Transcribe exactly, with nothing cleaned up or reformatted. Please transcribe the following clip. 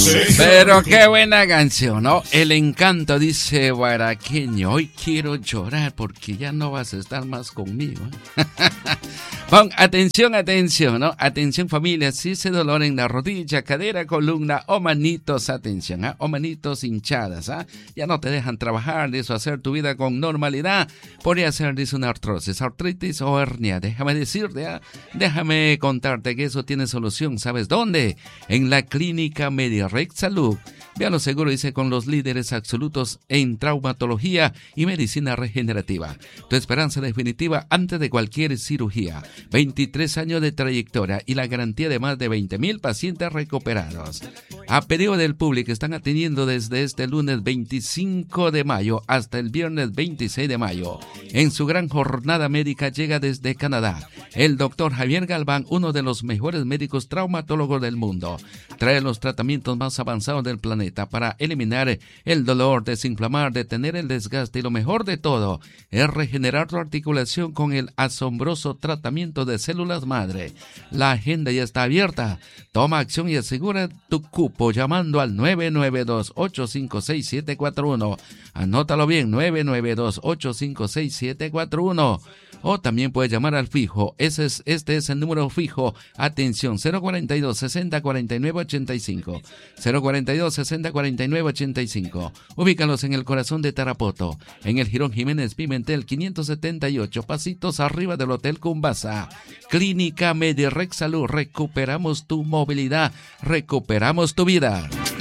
Pero qué buena canción, ¿no? El encanto, dice Guaraqueño. Hoy quiero llorar porque ya no vas a estar más conmigo. Pon atención, atención, ¿no? Atención, familia. Si ese dolor en la rodilla, cadera, columna o manitos, atención, ¿ah? O manitos hinchadas, ¿ah? Ya no te dejan trabajar, deshacer tu vida con normalidad. Podría ser, dice, una artrosis, artritis o hernia. Déjame decirte, ¿ah? Déjame contarte que eso tiene solución. ¿Sabes dónde? En la clínica MediRex Salud. Véalo seguro, dice, con los líderes absolutos en traumatología y medicina regenerativa. Tu esperanza definitiva antes de cualquier cirugía. veintitrés años de trayectoria y la garantía de más de veinte mil pacientes recuperados. A pedido del público están atendiendo desde este lunes veinticinco de mayo hasta el viernes veintiséis de mayo. En su gran jornada médica llega desde Canadá el doctor Javier Galván, uno de los mejores médicos traumatólogos del mundo. Trae los tratamientos más avanzados del planeta para eliminar el dolor, desinflamar, detener el desgaste y lo mejor de todo es regenerar tu articulación con el asombroso tratamiento de células madre. La agenda ya está abierta. Toma acción y asegura tu cupo llamando al nueve nueve dos, ocho cinco seis, siete cuatro uno. Anótalo bien, nueve nueve dos, ocho cinco seis, siete cuatro uno. O también puedes llamar al fijo. Ese es, este es el número fijo. Atención, cero cuarenta y dos, sesenta, cuarenta y nueve, ochenta y cinco. cero cuarenta y dos, sesenta, cuarenta y nueve, ochenta y cinco. Ubícalos en el corazón de Tarapoto, en el Jirón Jiménez Pimentel quinientos setenta y ocho, pasitos arriba del Hotel Cumbasa. Clínica MediRex Salud. Recuperamos tu movilidad, recuperamos tu vida.